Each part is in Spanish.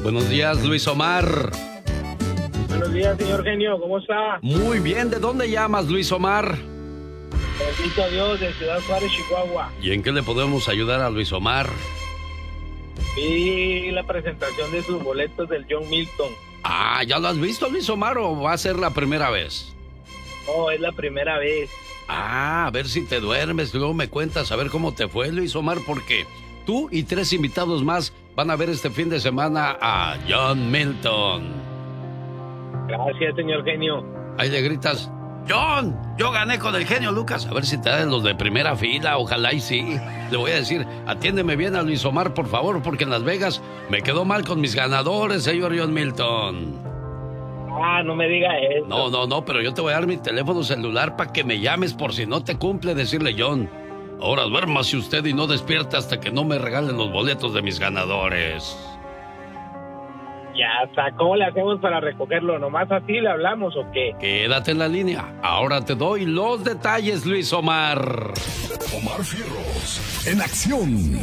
Buenos días, Luis Omar. Buenos días, señor genio, ¿cómo está? Muy bien, ¿de dónde llamas, Luis Omar? Bendito Dios, de Ciudad Juárez, Chihuahua. ¿Y en qué le podemos ayudar a Luis Omar? Vi la presentación de sus boletos del John Milton. Ah, ¿ya lo has visto, Luis Omar, o va a ser la primera vez? No, es la primera vez. Ah, a ver si te duermes, luego me cuentas a ver cómo te fue, Luis Omar, porque tú y 3 invitados más van a ver este fin de semana a John Milton. Gracias, señor genio. Ahí le gritas, John, yo gané con el genio Lucas. A ver si te dan los de primera fila, ojalá y sí. Le voy a decir, atiéndeme bien a Luis Omar, por favor, porque en Las Vegas me quedó mal con mis ganadores, señor John Milton. Ah, no me diga eso. No, pero yo te voy a dar mi teléfono celular para que me llames por si no te cumple decirle, John, ahora duérmase usted y no despierte hasta que no me regalen los boletos de mis ganadores. Ya está, ¿cómo le hacemos para recogerlo? ¿Nomás así le hablamos o qué? Quédate en la línea, ahora te doy los detalles, Luis Omar. Omar Fierros, en acción.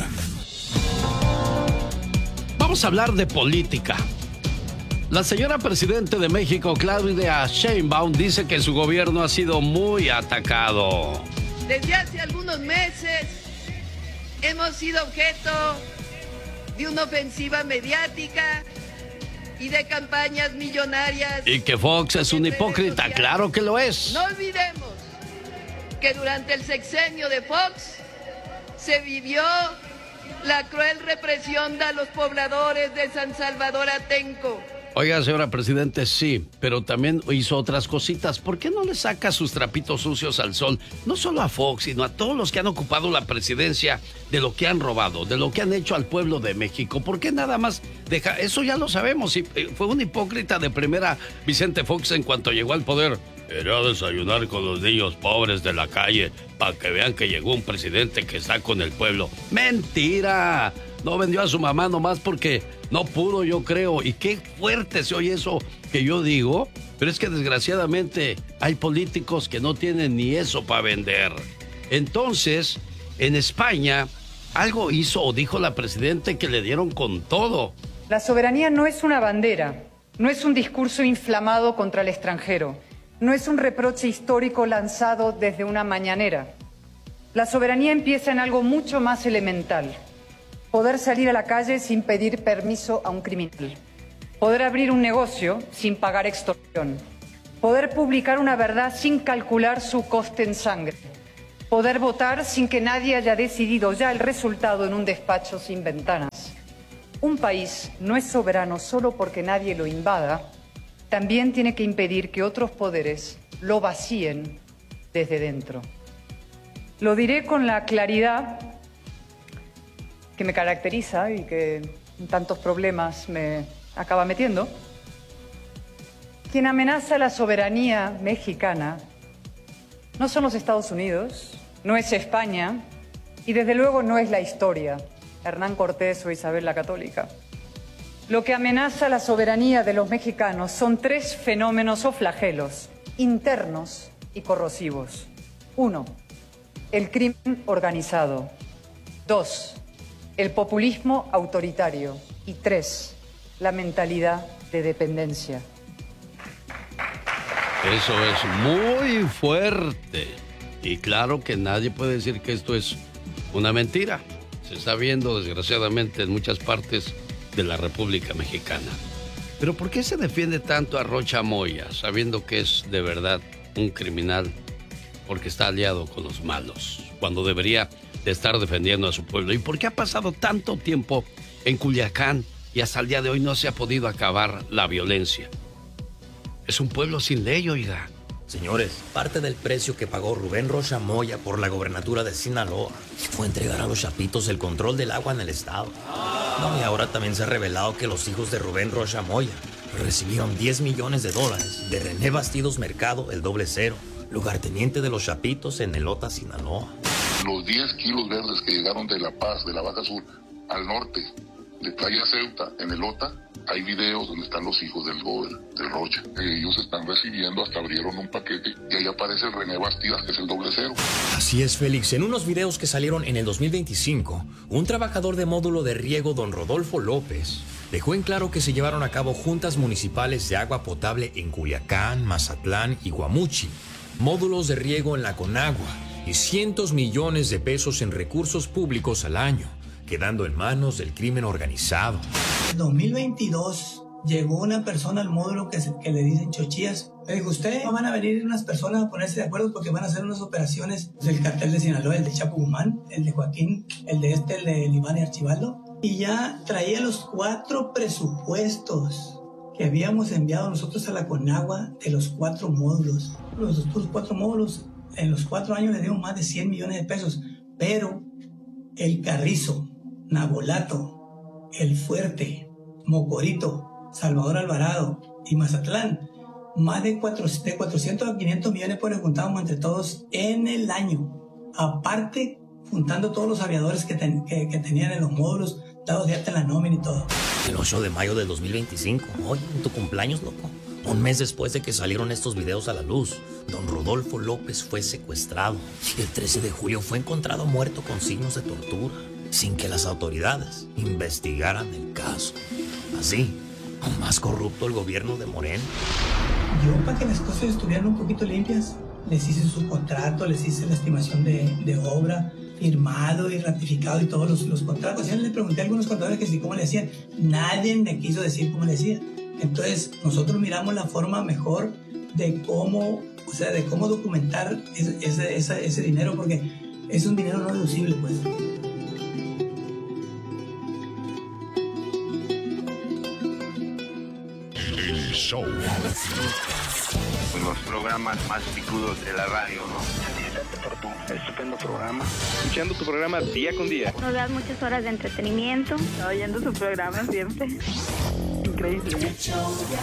Vamos a hablar de política. La señora presidente de México, Claudia Sheinbaum, dice que su gobierno ha sido muy atacado. Desde hace algunos meses hemos sido objeto de una ofensiva mediática y de campañas millonarias. Y que Fox es un hipócrita, claro que lo es. No olvidemos que durante el sexenio de Fox se vivió la cruel represión de los pobladores de San Salvador Atenco. Oiga, señora presidente, sí, pero también hizo otras cositas. ¿Por qué no le saca sus trapitos sucios al sol? No solo a Fox, sino a todos los que han ocupado la presidencia, de lo que han robado, de lo que han hecho al pueblo de México. ¿Por qué nada más deja? Eso ya lo sabemos. Y fue un hipócrita de primera Vicente Fox en cuanto llegó al poder. Era desayunar con los niños pobres de la calle para que vean que llegó un presidente que está con el pueblo. ¡Mentira! No vendió a su mamá nomás porque no pudo, yo creo. Y qué fuerte se oye eso que yo digo. Pero es que desgraciadamente hay políticos que no tienen ni eso para vender. Entonces, en España, algo hizo o dijo la presidenta que le dieron con todo. La soberanía no es una bandera, no es un discurso inflamado contra el extranjero, no es un reproche histórico lanzado desde una mañanera. La soberanía empieza en algo mucho más elemental. Poder salir a la calle sin pedir permiso a un criminal. Poder abrir un negocio sin pagar extorsión. Poder publicar una verdad sin calcular su coste en sangre. Poder votar sin que nadie haya decidido ya el resultado en un despacho sin ventanas. Un país no es soberano solo porque nadie lo invada. También tiene que impedir que otros poderes lo vacíen desde dentro. Lo diré con la claridad que me caracteriza y que en tantos problemas me acaba metiendo. Quien amenaza la soberanía mexicana no son los Estados Unidos, no es España y desde luego no es la historia, Hernán Cortés o Isabel la Católica. Lo que amenaza la soberanía de los mexicanos son 3 fenómenos o flagelos internos y corrosivos. 1. El crimen organizado. 2. El populismo autoritario. Y 3. La mentalidad de dependencia. Eso es muy fuerte. Y claro que nadie puede decir que esto es una mentira. Se está viendo, desgraciadamente, en muchas partes de la República Mexicana. Pero ¿por qué se defiende tanto a Rocha Moya, sabiendo que es de verdad un criminal? Porque está aliado con los malos, cuando debería de estar defendiendo a su pueblo. ¿Y por qué ha pasado tanto tiempo en Culiacán y hasta el día de hoy no se ha podido acabar la violencia? Es un pueblo sin ley, oiga. Señores, parte del precio que pagó Rubén Rocha Moya por la gobernatura de Sinaloa fue entregar a los chapitos el control del agua en el estado. No, y ahora también se ha revelado que los hijos de Rubén Rocha Moya recibieron $10 millones de René Bastidos Mercado, el 00, lugarteniente de los chapitos en Elota, Sinaloa. Los 10 kilos verdes que llegaron de La Paz, de la Baja Sur, al norte, de Playa Ceuta, en Elota, hay videos donde están los hijos del Rocha. Ellos están recibiendo, hasta abrieron un paquete y ahí aparece el René Bastidas, que es el 00. Así es, Félix. En unos videos que salieron en el 2025, un trabajador de módulo de riego, don Rodolfo López, dejó en claro que se llevaron a cabo juntas municipales de agua potable en Culiacán, Mazatlán y Guamuchi, módulos de riego en la Conagua y cientos millones de pesos en recursos públicos al año, quedando en manos del crimen organizado. En 2022 llegó una persona al módulo que le dicen chochías. Le dijo, ustedes van a venir unas personas a ponerse de acuerdo porque van a hacer unas operaciones del cartel de Sinaloa, el de Chapo Guzmán, el de Joaquín, el de Iván y Archibaldo. Y ya traía los 4 presupuestos que habíamos enviado nosotros a la Conagua de los 4 módulos. Los 4 módulos, en los 4 años le dimos más de 100 millones de pesos. Pero el Carrizo, Nabolato, El Fuerte, Mocorito, Salvador Alvarado y Mazatlán, más de 400 a 500 millones por el juntábamos entre todos en el año. Aparte, juntando todos los aviadores que tenían en los módulos, dados de alta en la nómina y todo. El 8 de mayo del 2025, oye, en tu cumpleaños, loco. Un mes después de que salieron estos videos a la luz, don Rodolfo López fue secuestrado. Y el 13 de julio fue encontrado muerto con signos de tortura, sin que las autoridades investigaran el caso. Así, más corrupto el gobierno de Morena. Yo, para que las cosas estuvieran un poquito limpias, les hice su contrato, les hice la estimación de obra, firmado y ratificado y todos los contratos. Ya le pregunté a algunos contadores que sí, cómo le hacían. Nadie me quiso decir cómo le hacían. Entonces, nosotros miramos la forma mejor de cómo documentar ese dinero, porque es un dinero no deducible, pues. El show. Los programas más picudos de la radio, ¿no? Estupendo programa. Escuchando tu programa día con día. Nos das muchas horas de entretenimiento. Oyendo su programa siempre. Increíble.